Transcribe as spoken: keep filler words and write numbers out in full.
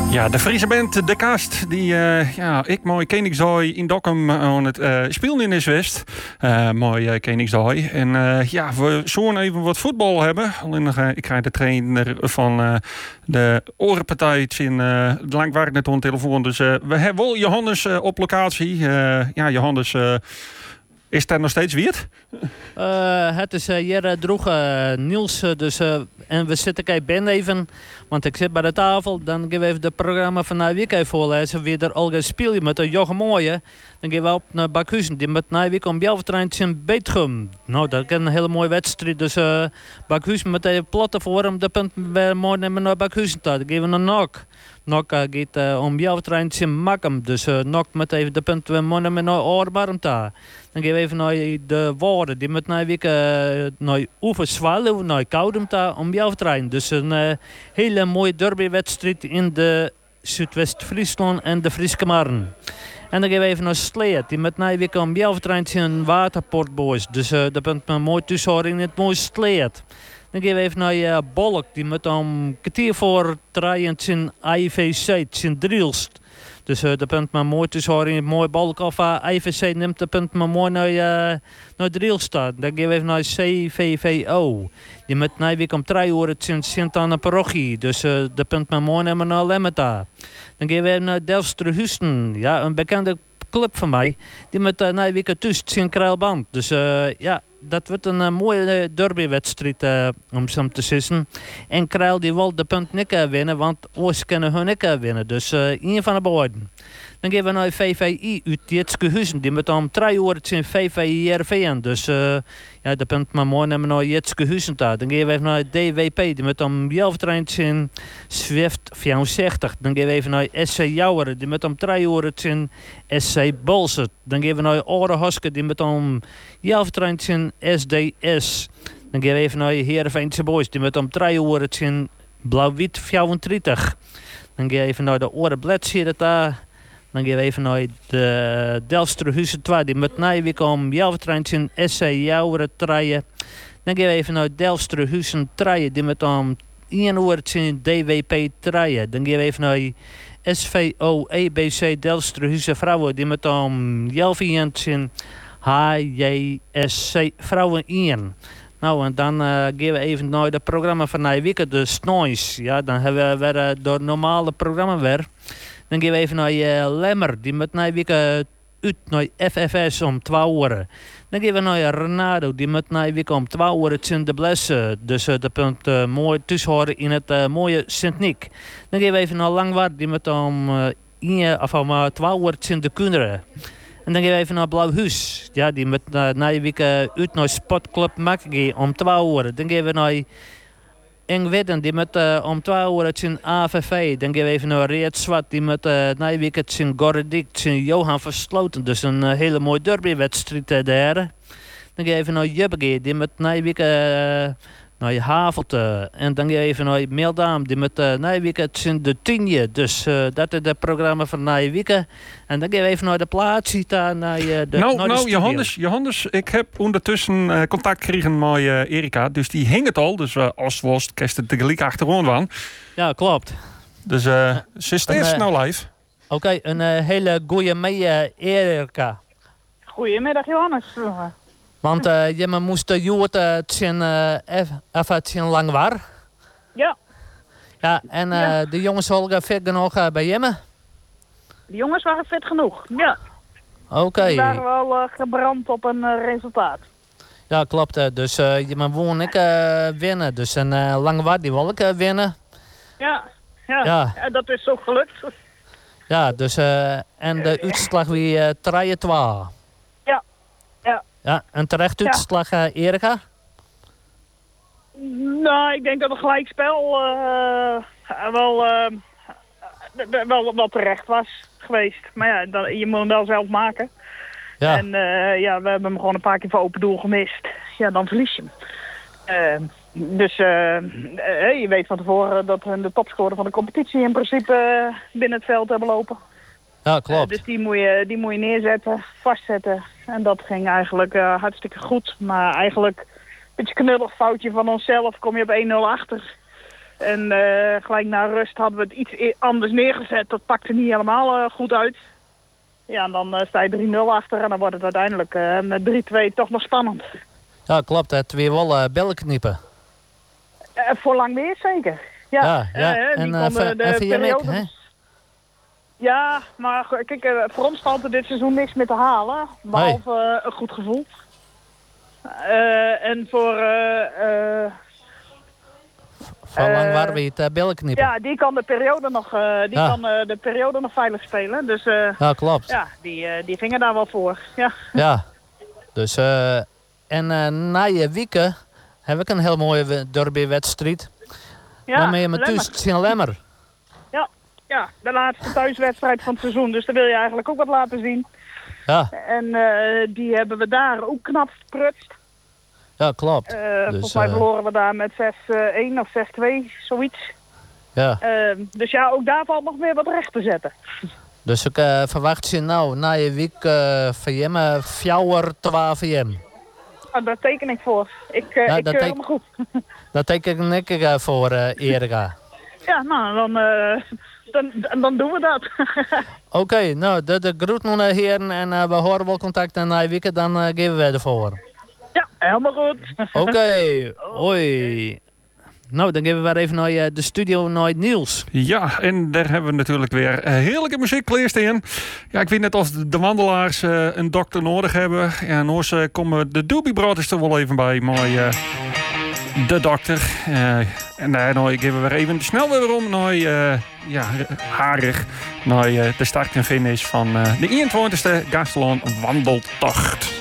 Ja, de Friese band De Kast, die uh, ja, ik mooi Koningszooi in Dokkum aan het uh, spelen in is West. Uh, mooi uh, Koningszooi. En uh, ja, we zullen even wat voetbal hebben. Alleen nog, uh, ik krijg de trainer van uh, de Orenpartij in uh, lang waar ik net op de telefoon. Dus uh, we hebben wel Johannes uh, op locatie. Uh, ja, Johannes, uh, is daar nog steeds weer? Uh, het is uh, hier uh, droeg uh, Niels, uh, dus, uh, en we zitten kijk Ben even, want ik zit bij de tafel. Dan gaan we even het programma van de week even voorlezen. Wie er al gaat spelen met de Jochem Mooie. Dan gaan we op naar Bakhuizen, die met de week om Belvertreintje in Beetgum. Nou, dat is een hele mooie wedstrijd. Dus uh, Bakhuizen met de platte voor hem, de punt weer mooi nemen naar Bakhuizen. Dan geven we een nok. Nok uh, gaat uh, om Belvertreintje in Makkum. Dus uh, nok met even de punt weer mooi nemen naar Oorbarm. Dan gaan we even naar de woorden. Die met de week uh, naar Oeverswallen, naar Koudem om Belvertreintje. Dus een uh, hele mooie derbywedstrijd in de Zuidwest-Friesland en de Frieske Marne. En dan gaan we even naar Sleet. Die met mij weer om Belvertreintje een waterportboys. Dus uh, dat bent me mooi tussenhoren in het mooie Sleet. Dan gaan we even naar uh, Bolk. Die met om kwartier voor draaien in I V C, in Drielst. Dus uh, dat bent me mooi tussenhoren in het mooie Bolk. Of uh, I V C neemt dat punt me mooi naar, uh, naar Drielst. Dan gaan we even naar C V V O. Die met mij weer om drie uur in Sint-Anna-parochie. Dus uh, dat punt me mooi nemen naar Lemmeta. Dan gaan we even naar Delfster-Husten. Ja, een bekende club van mij. Die met uh, na week tussen in Kruilband. Dus uh, ja, dat wordt een uh, mooie uh, derbywedstrijd uh, om zo te zeggen. En Kruil die wil de punt niet uh, winnen, want Oost kunnen hun niet uh, winnen. Dus uh, één van de beiden. Dan gaan we naar V V I uit Jitske-Huizen. Die met om drie uur in V V I R V N. Dus uh, ja, dat punt maar mooi nemen naar Jitske-Huizen. Dan gaan we even naar D W P. Die met om Jelvertreintje in Zwift vierenzestig. Dan gaan we even naar S C Jouweren. Die met om drie uur in S C Bolzert. Dan gaan we naar Orenhoske. Die met om Jelvertreintje in S D S. Dan gaan we even naar Heerenveense Boys. Die met om drie uur in Blauw-Wit vierentwintig. Dan gaan we even naar de Orenbladzijde daar. Dan gaan we even naar de Delfsterhuizen twee. Die met Nijwijk om Jelvertreintje in S C Jouweren treien. Dan gaan we even naar Delfsterhuizen treien. Die met om één uur in D W P treien. Dan gaan we even naar S V O E B C Delfsterhuizen vrouwen. Die met om Jelvertreintje in H J S C vrouwen één. Nou, en dan uh, gaan we even naar het programma van Nijwijk, de Snois. Ja, dan hebben we weer uh, door normale programma weer. Dan gaan we even naar uh, Lemmer, die met Nijwijk uh, uit naar F F S om twee uur. Dan gaan we naar Renado, die met Nijwijk om twee uur in de Blessen. Dus uh, dat punt uh, mooi tussenhoren in het uh, mooie Sint-Niek. Dan gaan we even naar Langwaard, die met om uh, een, of om uh, twee uur in de Kunderen. En dan gaan we even naar Blauwhuis. Ja, die met uh, Nijwijk uh, uit naar Sportclub Makkige om twee uur. Dan gaan we naar Engwedden, die met uh, om twee uur in A V V. Dan gaan we even naar Reet Zwart, die met uh, Nijwijk in Gordik, in Johan Versloten. Dus een uh, hele mooie derbywedstrijd uh, daar. Dan gaan we even naar Jubbege, die met Nijwijk uh, naar Havelte. En dan gaan we even naar Meeldaam, die met uh, Nijwijk in de Tienje. Dus uh, dat is het programma van Nijwijk. En dan gaan we even naar de plaats daar, naar uh, de Nou, naar de nou Johannes, Johannes, ik heb ondertussen uh, contact gekregen met uh, Erika. Dus die hing het al. Dus uh, als het was, kerst het tegelijk achterom van. Ja, klopt. Dus uh, ze is uh, eerst nou live. Oké, okay, een uh, hele goeie mee, uh, Erika. Goedemiddag, Johannes. Want uh, je moest uh, Joert uh, zien even zien lang waar. Ja. Ja, en uh, ja. De jongens zullen fit genoeg uh, bij je? De jongens waren fit genoeg, ja. Oké. Okay. Die waren wel uh, gebrand op een uh, resultaat. Ja, klopt. Uh, dus uh, je moet gewoon ik uh, winnen. Dus een uh, lang waar die wil ik uh, winnen. Ja, ja. Ja. Ja, dat is zo gelukt. Ja, dus uh, en de uitslag wie uh, drie twee. Ja. Ja. Ja, een terecht uitslag, uh, Erika? Nou, ik denk dat het gelijkspel uh, wel, uh, wel, wel terecht was geweest. Maar ja, dan, je moet hem wel zelf maken. Ja. En uh, ja, we hebben hem gewoon een paar keer voor open doel gemist. Ja, dan verlies je hem. Uh, dus uh, uh, je weet van tevoren dat we de topscorer van de competitie in principe uh, binnen het veld hebben lopen. Ja, klopt. Uh, dus die moet, je, die moet je neerzetten, vastzetten. En dat ging eigenlijk uh, hartstikke goed. Maar eigenlijk een beetje knullig foutje van onszelf. Kom je op één nul achter. En uh, gelijk na rust hadden we het iets anders neergezet. Dat pakte niet helemaal uh, goed uit. Ja, en dan uh, sta je drie nul achter en dan wordt het uiteindelijk uh, met drie twee toch nog spannend. Ja, klopt. Het weer wel uh, bellen kniepen. Uh, voor lang weer zeker. Ja, ja, ja. Uh, en uh, de, de periode... hè? Ja, maar kijk, uh, voor ons valt er dit seizoen niks meer te halen. Behalve uh, een goed gevoel. Uh, en voor... Uh, uh, Van lang waren we het uh, bellen knippen? Ja, die kan de periode nog, uh, die ja. kan, uh, de periode nog veilig spelen. Dus, uh, ja, klopt. Ja, die, uh, die gingen daar wel voor. Ja. Ja. Dus, uh, en uh, na je weken heb ik een heel mooie derbywedstrijd. Ja, dan ben je met thuis zien Lemmer. Ja, ja, de laatste thuiswedstrijd van het seizoen. Dus daar wil je eigenlijk ook wat laten zien. Ja. En uh, die hebben we daar ook knap verprutst. Ja, klopt. Uh, dus, volgens mij verloren we daar met zes een of zes twee, zoiets. Ja. Uh, dus ja, ook daar valt nog meer wat recht te zetten. Dus ik uh, verwacht je nou na je week uh, van je vier twaalf v m. Oh, daar teken ik voor. Ik, uh, ja, ik keur teken, me goed. Daar teken ik uh, voor, uh, Erika. Ja, nou, dan, uh, dan, dan doen we dat. Oké, okay, nou, de, de groet nog naar heren en uh, we horen wel contact en na je week dan uh, geven we ervoor. Ja, helemaal goed. Oké, okay. Hoi. Nou, dan geven we weer even naar uh, de studio naar Niels. Ja, en daar hebben we natuurlijk weer uh, heerlijke muziek in. Ja, ik weet net of de wandelaars uh, een dokter nodig hebben. Ja, en ons uh, komen de Doobie Brothers er wel even bij. Maar uh, de dokter. Uh, en daar nou, geven we weer even snel weer om naar uh, ja, Harig. Naar uh, de start en finish van uh, de eenentwintigste Gastelon Wandeltocht.